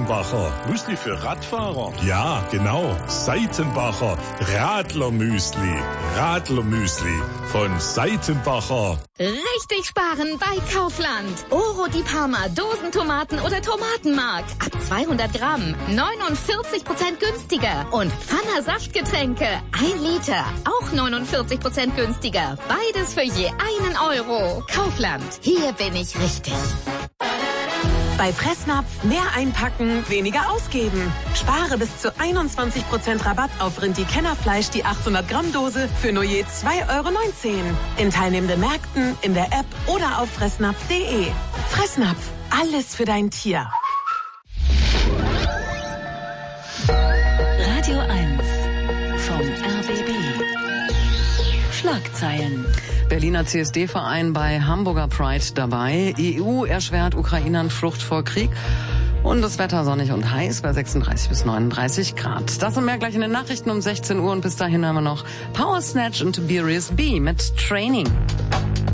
Seitenbacher. Müsli für Radfahrer? Ja, genau. Seitenbacher Radlermüsli. Radlermüsli von Seitenbacher. Richtig sparen bei Kaufland. Oro di Parma, Dosentomaten oder Tomatenmark. Ab 200 Gramm 49% günstiger. Und Pfanner Saftgetränke 1 Liter. Auch 49% günstiger. Beides für je 1 Euro. Kaufland. Hier bin ich richtig. Bei Fressnapf mehr einpacken, weniger ausgeben. Spare bis zu 21% Rabatt auf Rindi-Kennerfleisch, die 800 Gramm Dose für nur je 2,19 Euro. In teilnehmenden Märkten, in der App oder auf fressnapf.de. Fressnapf, alles für dein Tier. Radio 1 vom RBB. Schlagzeilen. Berliner CSD-Verein bei Hamburger Pride dabei. EU erschwert Ukrainern Flucht vor Krieg. Und das Wetter sonnig und heiß bei 36 bis 39 Grad. Das und mehr gleich in den Nachrichten um 16 Uhr. Und bis dahin haben wir noch Power Snatch und Tiberius B mit Training.